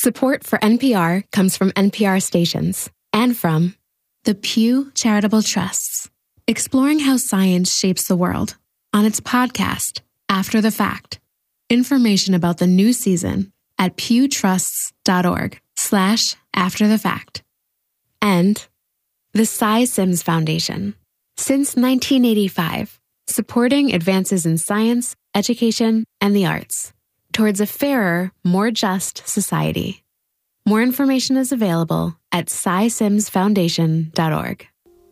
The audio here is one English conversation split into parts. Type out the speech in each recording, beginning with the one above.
Support for NPR comes from NPR stations and from the Pew Charitable Trusts, exploring how science shapes the world on its podcast, After the Fact. Information about the new season at pewtrusts.org/afterthefact. And the Cy Sims Foundation. Since 1985, supporting advances in science, education, and the arts towards a fairer, more just society. More information is available at cysimsfoundation.org.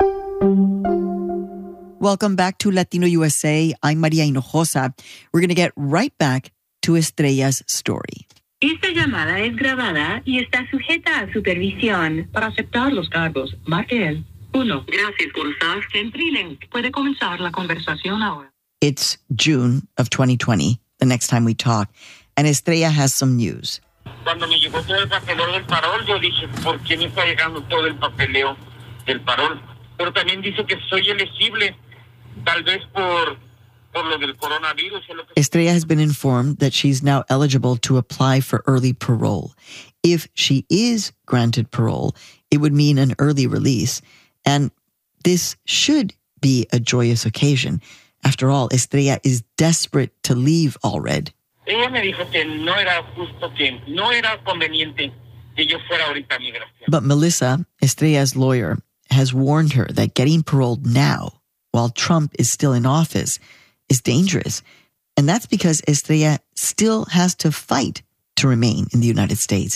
Welcome back to Latino USA. I'm Maria Hinojosa. We're going to get right back to Estrella's story. Esta llamada es grabada y está sujeta a supervisión. Para aceptar los cargos, marque el 1. Gracias por usar Centrilen. Puede comenzar la conversación ahora. It's June of 2020, the next time we talk, and Estrella has some news. Cuando me llegó todo el papeleo del parol, yo dije, ¿por qué me está llegando todo el papeleo del parol? Pero también dice que soy elegible, tal vez por lo del coronavirus. Estrella has been informed that she's now eligible to apply for early parole. If she is granted parole, it would mean an early release. And this should be a joyous occasion. After all, Estrella is desperate to leave Allred. Ella me dijo que no era justo, que no era conveniente que yo fuera ahorita a migración. But Melissa, Estrella's lawyer, has warned her that getting paroled now, while Trump is still in office, is dangerous. And that's because Estrella still has to fight to remain in the United States.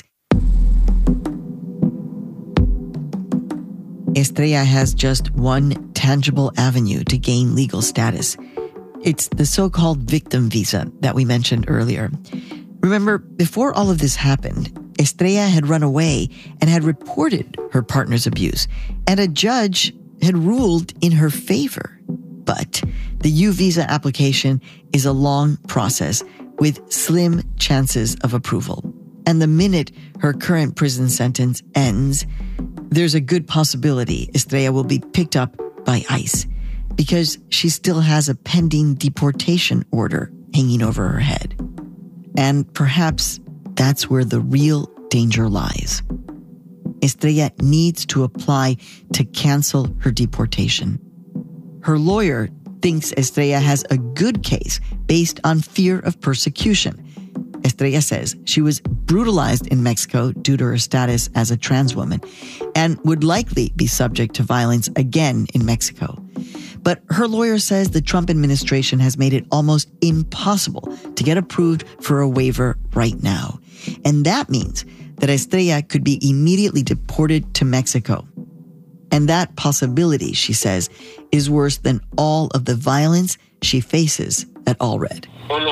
Estrella has just one tangible avenue to gain legal status. It's the so-called victim visa that we mentioned earlier. Remember, before all of this happened, Estrella had run away and had reported her partner's abuse, and a judge had ruled in her favor. But the U visa application is a long process with slim chances of approval. And the minute her current prison sentence ends, there's a good possibility Estrella will be picked up by ICE because she still has a pending deportation order hanging over her head. And perhaps that's where the real danger lies. Estrella needs to apply to cancel her deportation. Her lawyer thinks Estrella has a good case based on fear of persecution. Estrella says she was brutalized in Mexico due to her status as a trans woman and would likely be subject to violence again in Mexico. But her lawyer says the Trump administration has made it almost impossible to get approved for a waiver right now. And that means that Estrella could be immediately deported to Mexico. And that possibility, she says, is worse than all of the violence she faces at Allred.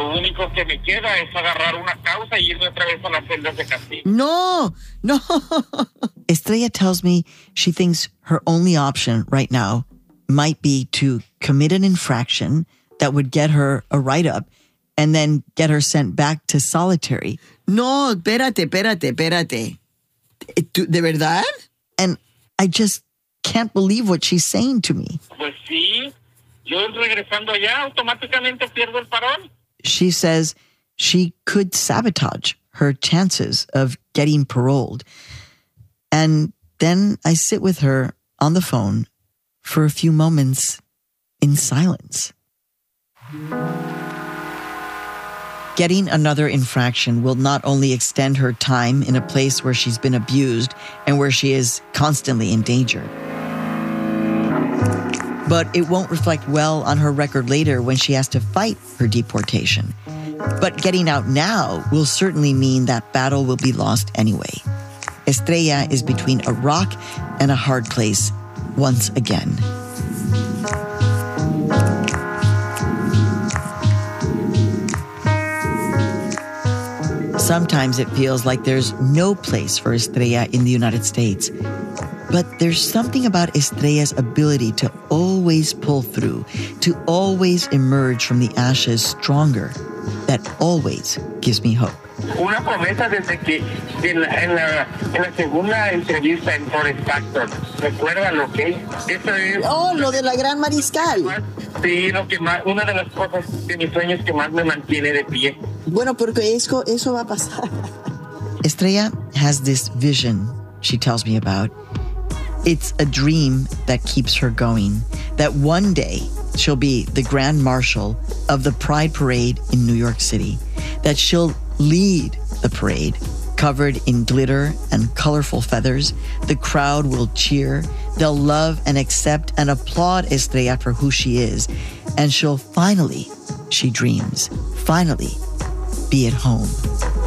No. Estrella tells me she thinks her only option right now might be to commit an infraction that would get her a write-up and then get her sent back to solitary. No, espérate. ¿De verdad? And I just can't believe what she's saying to me. Pues sí, yo regresando allá automáticamente pierdo el parol. She says she could sabotage her chances of getting paroled. And then I sit with her on the phone for a few moments in silence. Getting another infraction will not only extend her time in a place where she's been abused and where she is constantly in danger, but it won't reflect well on her record later when she has to fight her deportation. But getting out now will certainly mean that battle will be lost anyway. Estrella is between a rock and a hard place once again. Sometimes it feels like there's no place for Estrella in the United States. But there's something about Estrella's ability to always pull through, to always emerge from the ashes stronger, that always gives me hope. Una promesa desde que en la segunda entrevista en Forest Factor. Recuérdalo, ¿ok? Eso es... Oh, lo de la gran mariscal. Sí, lo que más, una de las cosas de mis sueños que más me mantiene de pie. Bueno, porque eso va a pasar. Estrella has this vision she tells me about. It's a dream that keeps her going, that one day she'll be the Grand Marshal of the Pride Parade in New York City, that she'll lead the parade covered in glitter and colorful feathers. The crowd will cheer. They'll love and accept and applaud Estrella for who she is. And she'll finally, she dreams, finally be at home.